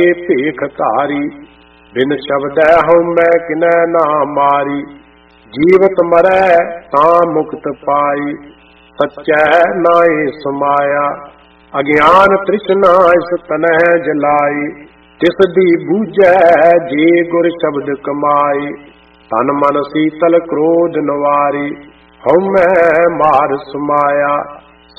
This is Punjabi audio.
ਭੇਖ ਧਾਰੀ। ਬਿਨ ਸ਼ਬਦੈ ਹਉਮੈ ਕਿਨੈ ਨਾ ਮਾਰੀ। ਜੀਵਤ ਮਰੈ ਤਾਂ ਮੁਕਤ ਪਾਈ। ਸੱਚੈ ਨਾਏ ਸਮਾਇਆ। ਅਗਿਆਨ ਤ੍ਰਿਸ਼ਨਾ ਇਸ ਤਨਹਿ ਜਲਾਈ। ਤਿਸ ਦੀ ਬੂਝੈ ਜੇ ਗੁਰ ਸ਼ਬਦ ਕਮਾਈ। ਤਨ ਮਨ ਸੀਤਲ ਕ੍ਰੋਧ ਨਿਵਾਰੀ। ਹਉਮੈ ਮਾਰ ਸਮਾਇਆ।